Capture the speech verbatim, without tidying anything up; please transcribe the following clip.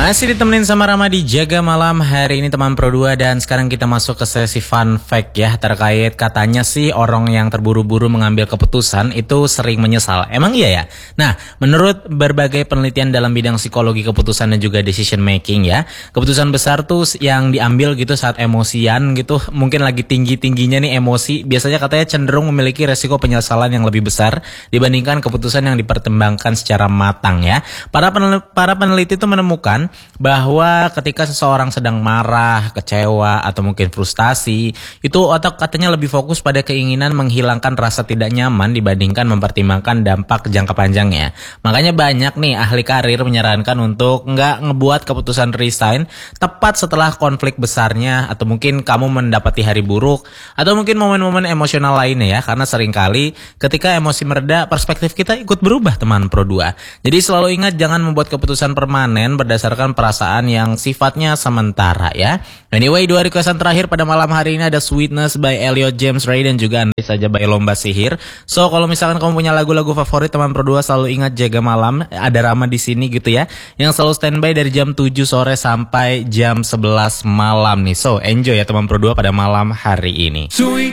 Masih ditemenin sama Rama di Jaga Malam hari ini teman Pro dua, dan sekarang kita masuk ke sesi fun fact ya, terkait katanya sih orang yang terburu-buru mengambil keputusan itu sering menyesal. Emang iya ya? Nah, menurut berbagai penelitian dalam bidang psikologi keputusan dan juga decision making ya, keputusan besar tuh yang diambil gitu saat emosian gitu, mungkin lagi tinggi-tingginya nih emosi, biasanya katanya cenderung memiliki resiko penyesalan yang lebih besar dibandingkan keputusan yang dipertimbangkan secara matang ya. Para penel- para peneliti itu menemukan bahwa ketika seseorang sedang marah, kecewa, atau mungkin frustasi, itu otak katanya lebih fokus pada keinginan menghilangkan rasa tidak nyaman dibandingkan mempertimbangkan dampak jangka panjangnya. Makanya banyak nih ahli karir menyarankan untuk nggak ngebuat keputusan resign tepat setelah konflik besarnya, atau mungkin kamu mendapati hari buruk, atau mungkin momen-momen emosional lainnya ya, karena seringkali ketika emosi mereda, perspektif kita ikut berubah teman Pro dua. Jadi selalu ingat jangan membuat keputusan permanen berdasarkan perasaan yang sifatnya sementara ya. Anyway, dua requestan terakhir pada malam hari ini ada Sweetness by Elliot James Ray dan juga Andai Saja by Lomba Sihir. So kalau misalkan kamu punya lagu-lagu favorit teman Pro dua, selalu ingat Jaga Malam, ada Rama di sini gitu ya, yang selalu standby dari jam tujuh sore sampai jam sebelas malam nih. So enjoy ya teman Pro dua pada malam hari ini. Sweet